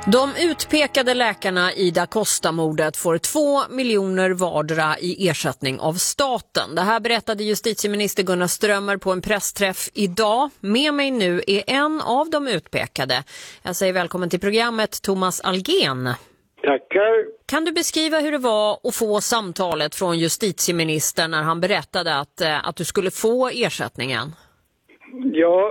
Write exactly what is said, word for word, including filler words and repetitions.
De utpekade läkarna i Da Costa-mordet får två miljoner vardera i ersättning av staten. Det här berättade justitieminister Gunnar Strömmer på en pressträff idag. Med mig nu är en av de utpekade. Jag säger välkommen till programmet, Thomas Algen. Tackar. Kan du beskriva hur det var att få samtalet från justitieministern när han berättade att, att du skulle få ersättningen? Ja,